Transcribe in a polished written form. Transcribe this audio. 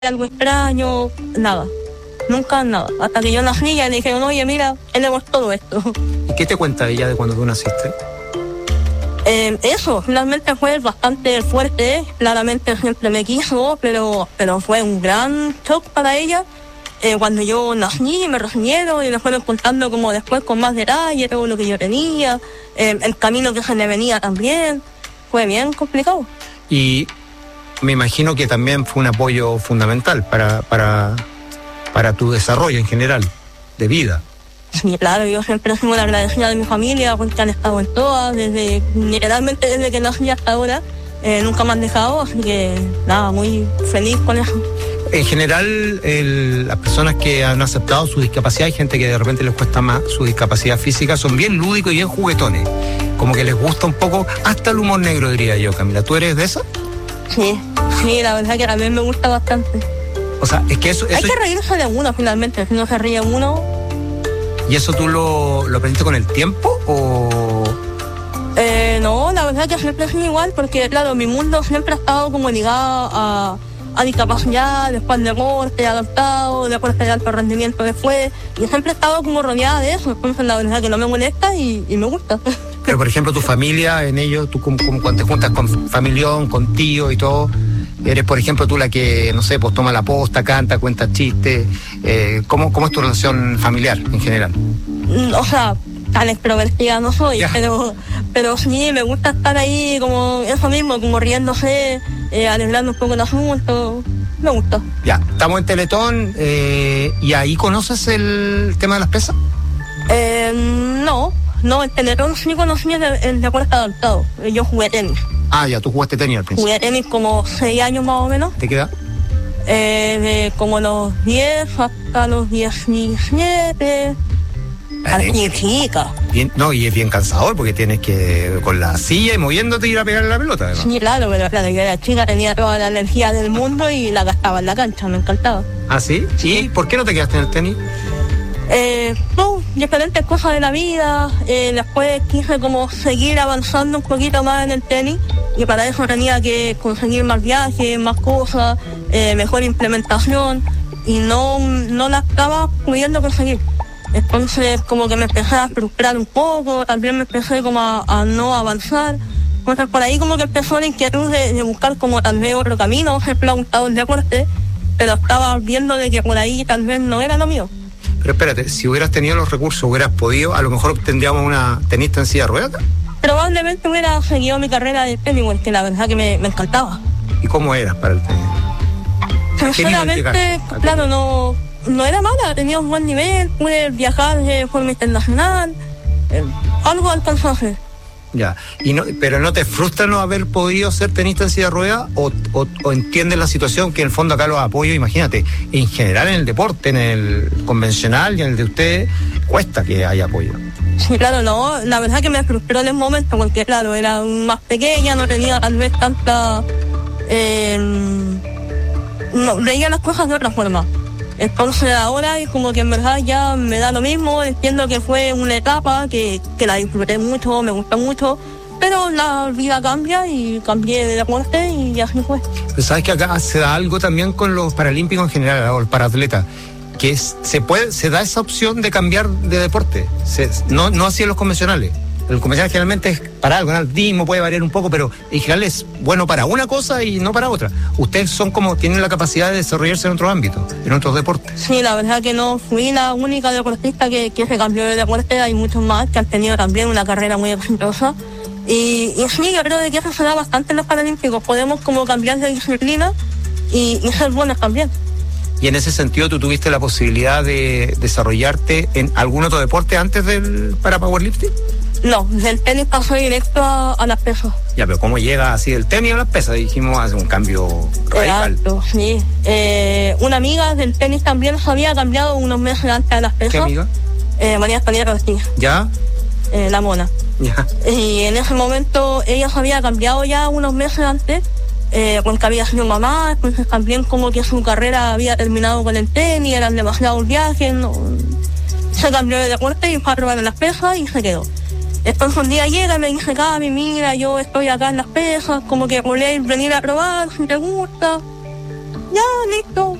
algo extraño, nada. Nunca nada. Hasta que yo nací y le dijeron, oye, mira, tenemos todo esto. ¿Y qué te cuenta ella de cuando tú naciste? Eso, finalmente fue bastante fuerte. Claramente siempre me quiso, pero fue un gran shock para ella. Cuando yo nací, me recibieron y me fueron contando como después con más detalle todo lo que yo tenía, el camino que se me venía también. Fue bien complicado. Y me imagino que también fue un apoyo fundamental para tu desarrollo en general, de vida. Sí, claro, yo siempre soy muy agradecida de mi familia porque han estado en todas, literalmente desde que nací hasta ahora, nunca me han dejado, así que nada, muy feliz con eso. En general, las personas que han aceptado su discapacidad, hay gente que de repente les cuesta más su discapacidad física, son bien lúdicos y bien juguetones, como que les gusta un poco, hasta el humor negro, diría yo. Camila, ¿tú eres de esa? Sí, la verdad que a mí me gusta bastante. O sea, es que eso... Hay que reírse de uno finalmente, si no se ríe uno... ¿Y eso tú lo aprendiste con el tiempo o...? No, la verdad que siempre es igual, porque claro, mi mundo siempre ha estado como ligado a discapacidad, después deporte, adaptado, deporte de alto rendimiento después, y siempre he estado como rodeada de eso, entonces la verdad que no me molesta y me gusta. Pero por ejemplo, tu familia en ello, tú como cuando te juntas con familión, con tío y todo, eres por ejemplo tú la que, no sé, pues toma la posta, canta, cuenta chistes, ¿cómo es tu relación familiar en general? O sea, tan extrovertida no soy, pero sí me gusta estar ahí como eso mismo, como riéndose, alegrando un poco el asunto, me gusta. Ya, estamos en Teletón, ¿y ahí conoces el tema de las pesas? No, el Teletón sí conocí el deporte adaptado, yo jugué tenis. Ah, ya, tú jugaste tenis al principio. Jugué tenis como 6 años más o menos. ¿Te queda? De como los 10 hasta los 17... chica. Bien, no, y es bien cansador porque tienes que con la silla y moviéndote ir a pegarle la pelota, además. Sí, claro, pero claro, yo era chica, tenía toda la energía del mundo y la gastaba en la cancha, me encantaba. ¿Ah, sí? ¿Y por qué no te quedaste en el tenis? Diferentes cosas de la vida, después quise como seguir avanzando un poquito más en el tenis y para eso tenía que conseguir más viajes, más cosas, mejor implementación y no la estaba pudiendo conseguir. Entonces como que me empecé a frustrar un poco, también me empecé como a no avanzar. Entonces por ahí como que empezó la inquietud de buscar como tal vez otro camino, siempre me ha gustado el deporte, pero estaba viendo de que por ahí tal vez no era lo mío. Pero espérate, si hubieras tenido los recursos, hubieras podido, a lo mejor tendríamos una tenista en silla de ruedas. Probablemente hubiera seguido mi carrera de tenis, que la verdad que me encantaba. ¿Y cómo eras para el tenis? Sinceramente, claro, no era mala, tenía un buen nivel, pude viajar de forma internacional, algo alcanzó a hacer. Ya, pero ¿no te frustra no haber podido ser tenista en silla de ruedas o entiendes la situación que en el fondo acá los apoyos, imagínate, en general en el deporte, en el convencional y en el de ustedes, cuesta que haya apoyo? Sí, claro, no, la verdad que me frustró en el momento porque claro, era más pequeña, no tenía tal vez tanta... veía las cosas de otra forma. Entonces ahora es como que en verdad ya me da lo mismo, entiendo que fue una etapa que la disfruté mucho, me gustó mucho, pero la vida cambia y cambié de deporte y así fue. Pero sabes que acá se da algo también con los paralímpicos en general, o el paratleta, que se da esa opción de cambiar de deporte, no así en los convencionales. El convencional generalmente es para algo, el ritmo puede variar un poco, pero en general es bueno para una cosa y no para otra. Ustedes son como, tienen la capacidad de desarrollarse en otros ámbitos, en otros deportes. Sí, la verdad que no fui la única deportista que se cambió de deporte, hay muchos más que han tenido también una carrera muy exitosa. Y sí, yo creo que eso se da bastante en los paralímpicos, podemos como cambiar de disciplina y ser buenos también. Y en ese sentido, ¿tú tuviste la posibilidad de desarrollarte en algún otro deporte antes del para powerlifting? No, del tenis pasó directo a las pesas. Ya, pero ¿cómo llega así del tenis a las pesas? Dijimos, hace un cambio radical. Exacto, sí. Una amiga del tenis también se había cambiado unos meses antes a las pesas. ¿Qué amiga? María Antonieta García. ¿Ya? La mona. Ya. Y en ese momento ella se había cambiado ya unos meses antes, porque había sido mamá, entonces también como que su carrera había terminado con el tenis, eran demasiados viajes, se cambió de deporte y fue a probar en las pesas y se quedó. Entonces un día llega y me dice, Cami, mira, yo estoy acá en las pesas, como que podéis venir a probar si te gusta. Ya, listo.